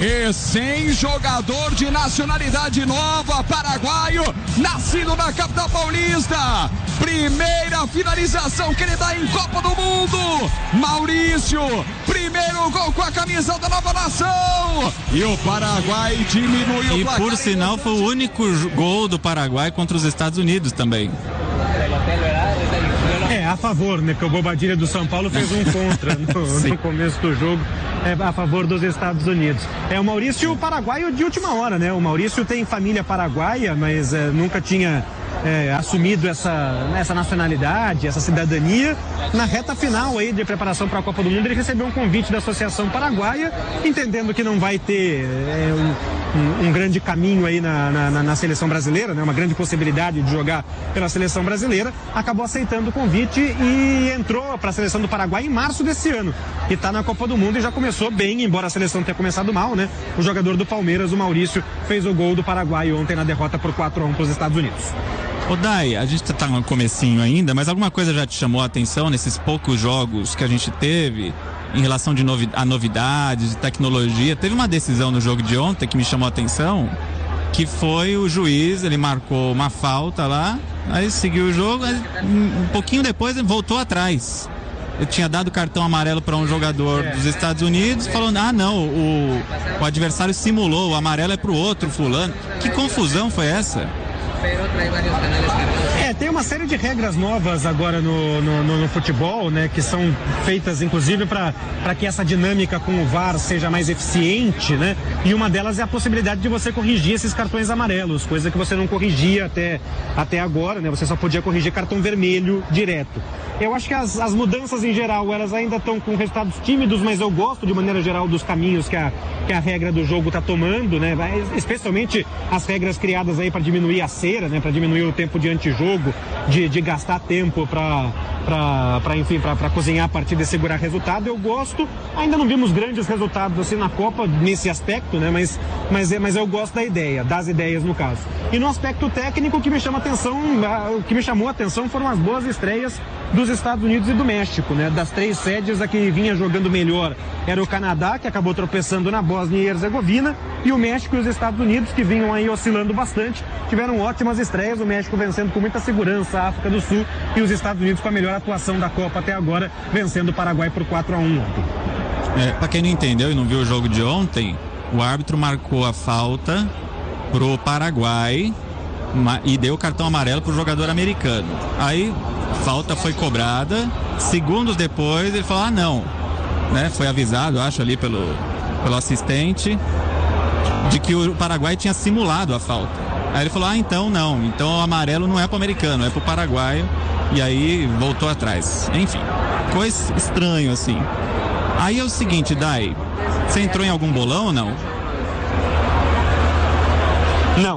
recém-jogador de nacionalidade nova, paraguaio, nascido na capital paulista. Primeira finalização que ele dá em Copa do Mundo. Maurício, primeiro gol com a camisa da nova nação. E o Paraguai diminui o placar. E por sinal foi o único gol do Paraguai contra os Estados Unidos também. A favor, né? Que o Bobadilha do São Paulo fez um contra no começo do jogo, a favor dos Estados Unidos. O Maurício paraguaio de última hora, né? O Maurício tem família paraguaia, mas nunca tinha assumido essa nacionalidade, essa cidadania. Na reta final aí de preparação para a Copa do Mundo, ele recebeu um convite da Associação Paraguaia, entendendo que não vai ter um grande caminho aí na seleção brasileira, né? Uma grande possibilidade de jogar pela seleção brasileira, acabou aceitando o convite e entrou para a seleção do Paraguai em março desse ano, e está na Copa do Mundo e já começou bem, embora a seleção tenha começado mal, né? O jogador do Palmeiras, o Maurício, fez o gol do Paraguai ontem na derrota por 4-1 para os Estados Unidos. Ô Dai, a gente tá no comecinho ainda, mas alguma coisa já te chamou a atenção nesses poucos jogos que a gente teve em relação a novidades, de tecnologia? Teve uma decisão no jogo de ontem que me chamou a atenção, que foi o juiz, ele marcou uma falta lá, aí seguiu o jogo, um pouquinho depois ele voltou atrás. Eu tinha dado cartão amarelo para um jogador dos Estados Unidos, falando, não, o adversário simulou, o amarelo é pro outro fulano. Que confusão foi essa? Tem uma série de regras novas agora no futebol, né, que são feitas inclusive para que essa dinâmica com o VAR seja mais eficiente, né? E uma delas é a possibilidade de você corrigir esses cartões amarelos, coisa que você não corrigia até agora, né? Você só podia corrigir cartão vermelho direto. Eu acho que as mudanças em geral, elas ainda estão com resultados tímidos, mas eu gosto de maneira geral dos caminhos que a regra do jogo está tomando, né? Especialmente as regras criadas aí para diminuir a cera, né? Para diminuir o tempo de antijogo, de gastar tempo para cozinhar a partida e segurar resultado. Eu gosto. Ainda não vimos grandes resultados assim na Copa nesse aspecto, né? Mas eu gosto da ideia, das ideias no caso. E no aspecto técnico, o que me chamou a atenção foram as boas estreias dos Estados Unidos e do México, né? Das três sedes, a que vinha jogando melhor era o Canadá, que acabou tropeçando na Bósnia e Herzegovina, e o México e os Estados Unidos, que vinham aí oscilando bastante, tiveram ótimas estreias, o México vencendo com muita segurança a África do Sul, e os Estados Unidos com a melhor atuação da Copa até agora, vencendo o Paraguai por 4-1 ontem. Para quem não entendeu e não viu o jogo de ontem, o árbitro marcou a falta pro Paraguai e deu o cartão amarelo pro jogador americano. Aí a falta foi cobrada, segundos depois ele falou, não, né? Foi avisado, acho, ali pelo assistente, de que o Paraguai tinha simulado a falta. Aí ele falou, então não, então o amarelo não é pro americano, é pro paraguaio, e aí voltou atrás. Enfim, coisa estranho assim. Aí é o seguinte, Dai, você entrou em algum bolão ou não? Não.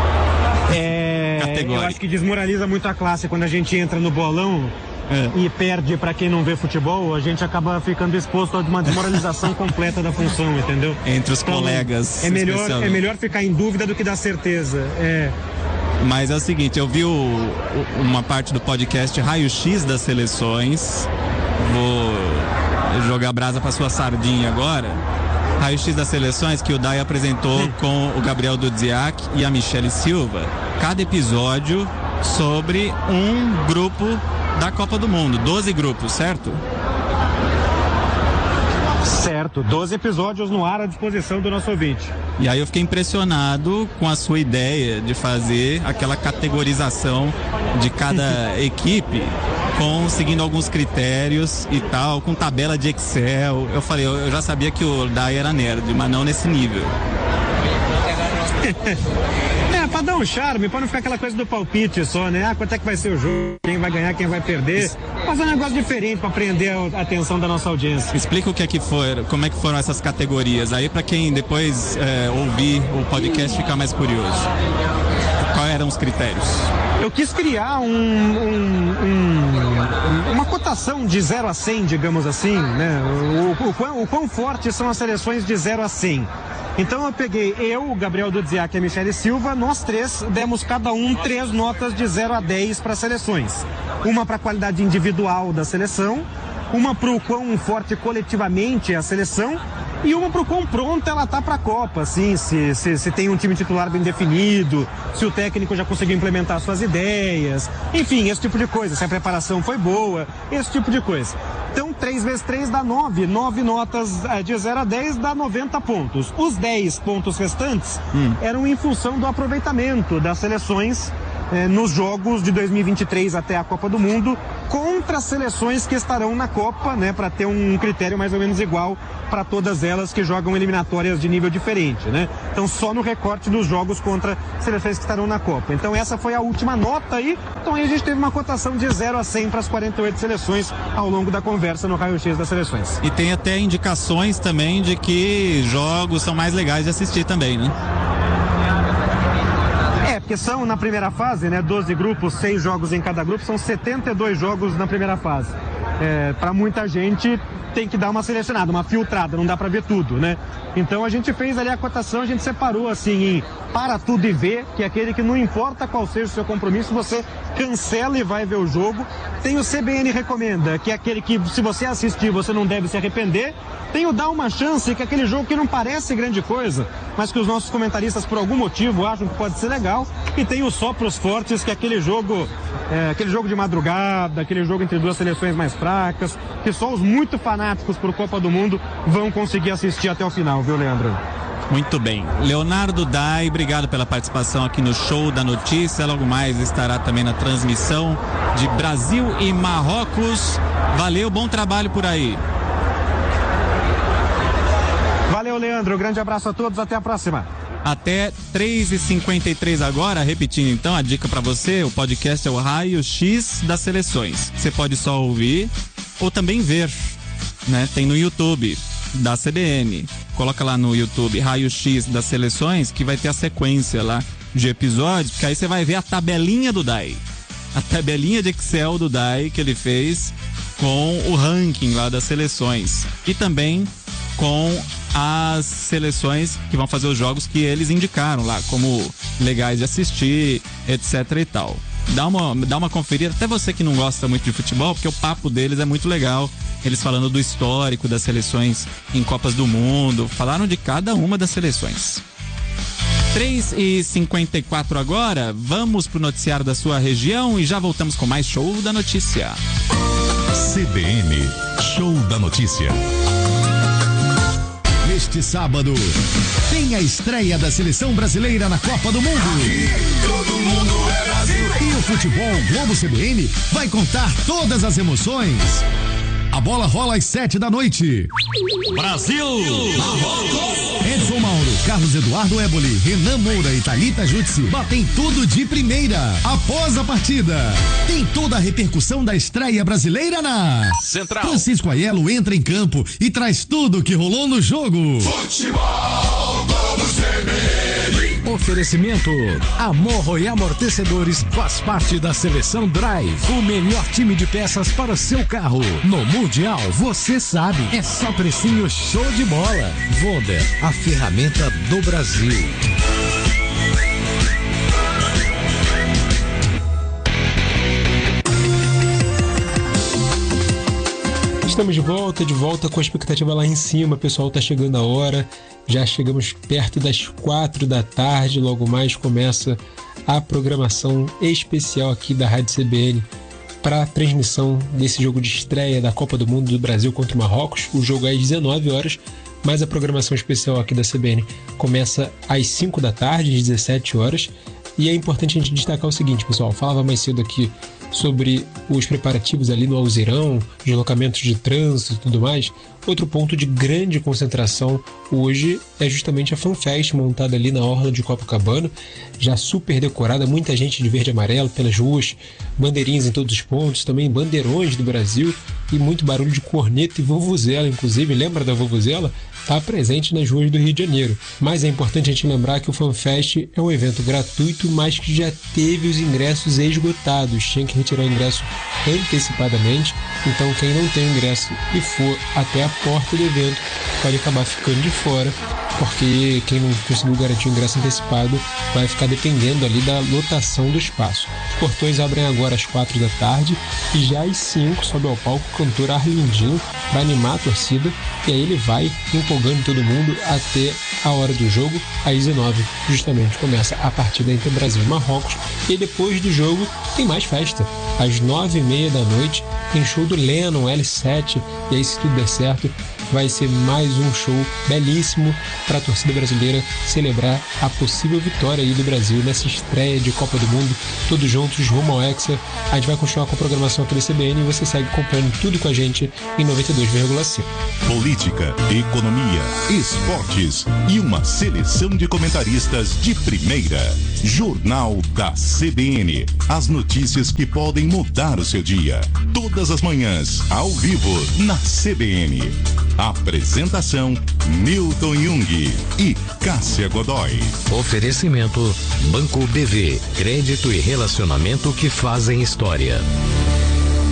Eu acho que desmoraliza muito a classe quando a gente entra no bolão e perde para quem não vê futebol, a gente acaba ficando exposto a uma desmoralização completa da função, entendeu? Entre os colegas. É melhor ficar em dúvida do que dar certeza. Mas é o seguinte, eu vi uma parte do podcast Raio X das Seleções, vou jogar brasa para sua sardinha agora. Raio X das Seleções, que o Dai apresentou com o Gabriel Dudziak e a Michele Silva. Cada episódio sobre um grupo da Copa do Mundo. 12 grupos, certo? Certo, 12 episódios no ar à disposição do nosso ouvinte. E aí eu fiquei impressionado com a sua ideia de fazer aquela categorização de cada equipe, seguindo alguns critérios e tal, com tabela de Excel. Eu falei, eu já sabia que o Dai era nerd, mas não nesse nível. Pra dar um charme, pra não ficar aquela coisa do palpite só, né? Quanto é que vai ser o jogo, quem vai ganhar, quem vai perder. Fazer um negócio diferente pra prender a atenção da nossa audiência. Explica o que é que foi, como é que foram essas categorias aí, pra quem depois ouvir o podcast ficar mais curioso. Quais eram os critérios? Eu quis criar uma cotação de 0 a 100, digamos assim, né? O quão fortes são as seleções de 0 a 100. Então eu peguei o Gabriel Dudziak e a Michele Silva, nós três demos cada um 3 notas de 0 a 10 para as seleções. Uma para a qualidade individual da seleção, uma para o quão forte coletivamente é a seleção e uma pro quão pronta ela tá pra Copa, assim, se tem um time titular bem definido, se o técnico já conseguiu implementar suas ideias, enfim, esse tipo de coisa, se a preparação foi boa, esse tipo de coisa. Então, 3 vezes 3 dá 9 notas de 0 a 10 dá 90 pontos. Os 10 pontos restantes eram em função do aproveitamento das seleções nos jogos de 2023 até a Copa do Mundo contra as seleções que estarão na Copa, né, para ter um critério mais ou menos igual para todas elas que jogam eliminatórias de nível diferente, né? Então só no recorte dos jogos contra seleções que estarão na Copa. Então essa foi a última nota aí. Então aí a gente teve uma cotação de 0 a 100 para as 48 seleções ao longo da conversa no raio-x das seleções. E tem até indicações também de que jogos são mais legais de assistir também, né? Porque são, na primeira fase, né, 12 grupos, 6 jogos em cada grupo, são 72 jogos na primeira fase. Para muita gente tem que dar uma selecionada, uma filtrada, não dá para ver tudo, né? Então a gente fez ali a cotação, a gente separou assim em para tudo e ver, que é aquele que não importa qual seja o seu compromisso, você cancela e vai ver o jogo. Tem o CBN Recomenda, que é aquele que se você assistir você não deve se arrepender. Tem o Dá Uma Chance, que é aquele jogo que não parece grande coisa, mas que os nossos comentaristas por algum motivo acham que pode ser legal. E tem o Só Pros Fortes, que é aquele jogo de madrugada, aquele jogo entre duas seleções mais fracas, que só os muito fanáticos por Copa do Mundo vão conseguir assistir até o final, viu, Leandro? Muito bem. Leonardo Dai, obrigado pela participação aqui no Show da Notícia. Logo mais estará também na transmissão de Brasil e Marrocos. Valeu, bom trabalho por aí. Valeu, Leandro. Grande abraço a todos. Até a próxima. Até 3h53 agora, repetindo então a dica para você, o podcast é o Raio-X das Seleções. Você pode só ouvir ou também ver, né? Tem no YouTube da CBN. Coloca lá no YouTube Raio-X das Seleções, que vai ter a sequência lá de episódios, porque aí você vai ver a tabelinha do Dai. A tabelinha de Excel do Dai que ele fez com o ranking lá das seleções. E também com as seleções que vão fazer os jogos que eles indicaram lá, como legais de assistir, etc e tal. Dá uma conferida, até você que não gosta muito de futebol, porque o papo deles é muito legal. Eles falando do histórico das seleções em Copas do Mundo, falaram de cada uma das seleções. 3h54 agora, vamos pro noticiário da sua região e já voltamos com mais Show da Notícia. CBN, Show da Notícia. Neste sábado, tem a estreia da seleção brasileira na Copa do Mundo. Aqui, todo mundo é Brasil. E o futebol Globo CBN vai contar todas as emoções. A bola rola às 7 da noite. Brasil! Edson Mauro, Carlos Eduardo Éboli, Renan Moura e Thalita Jutsi batem tudo de primeira. Após a partida, tem toda a repercussão da estreia brasileira na Central. Francisco Aiello entra em campo e traz tudo o que rolou no jogo. Futebol Globo CBN. Oferecimento: Amorro e Amortecedores faz parte da Seleção Drive, o melhor time de peças para seu carro. No Mundial, você sabe, é só precinho show de bola. Wonder, a ferramenta do Brasil. Estamos de volta com a expectativa lá em cima, pessoal, tá chegando a hora, já chegamos perto das 4 da tarde, logo mais começa a programação especial aqui da Rádio CBN para a transmissão desse jogo de estreia da Copa do Mundo do Brasil contra o Marrocos. O jogo é às 19 horas, mas a programação especial aqui da CBN começa às 5 da tarde, às 17 horas, e é importante a gente destacar o seguinte, pessoal, eu falava mais cedo aqui sobre os preparativos ali no Alzirão, deslocamentos de trânsito e tudo mais. Outro ponto de grande concentração hoje é justamente a FanFest, montada ali na orla de Copacabana, já super decorada, muita gente de verde e amarelo pelas ruas, bandeirinhas em todos os pontos, também bandeirões do Brasil e muito barulho de corneta e vuvuzela, inclusive, lembra da vuvuzela? Está presente nas ruas do Rio de Janeiro. Mas é importante a gente lembrar que o FanFest é um evento gratuito, mas que já teve os ingressos esgotados. Tinha que retirar o ingresso antecipadamente. Então quem não tem ingresso e for até a porta do evento pode acabar ficando de fora porque quem não conseguiu garantir o ingresso antecipado vai ficar dependendo ali da lotação do espaço. Os portões abrem agora às 4 da tarde e já às 5 sobe ao palco o cantor Arlindinho para animar a torcida, e aí ele vai empolgando todo mundo até a hora do jogo. Às 19 justamente começa a partida entre Brasil e Marrocos, e depois do jogo tem mais festa. Às 9h30 da noite tem show do Lennon, L7, e aí, se tudo der certo, vai ser mais um show belíssimo para a torcida brasileira celebrar a possível vitória aí do Brasil nessa estreia de Copa do Mundo, todos juntos rumo ao Hexa. A gente vai continuar com a programação aqui do CBN e você segue acompanhando tudo com a gente em 92,5. Política, economia, esportes e uma seleção de comentaristas de primeira. Jornal da CBN. As notícias que podem mudar o seu dia. Todas as manhãs, ao vivo, na CBN. Apresentação: Newton Jung e Cássia Godoy. Oferecimento: Banco BV. Crédito e relacionamento que fazem história.